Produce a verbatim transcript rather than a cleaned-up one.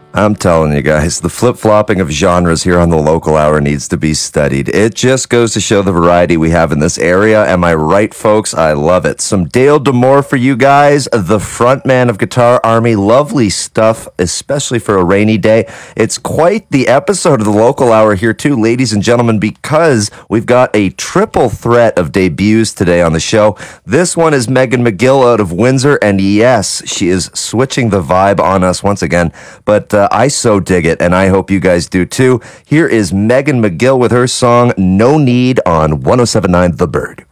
I'm telling you guys, the flip-flopping of genres here on the local hour needs to be studied. It just goes to show the variety we have in this area. Am I right, folks? I love it. Some Dale D'Amore for you guys, the frontman of Guitar Army. Lovely stuff, especially for a rainy day. It's quite the episode of the local hour here too, ladies and gentlemen, because we've got a triple threat of debuts today on the show. This one is Megan McGill out of Windsor, and yes, she is switching the vibe on us once again, but uh, I so dig it, and I hope you guys do too. Here is Megan McGill with her song No Need on one oh seven point nine The Bird.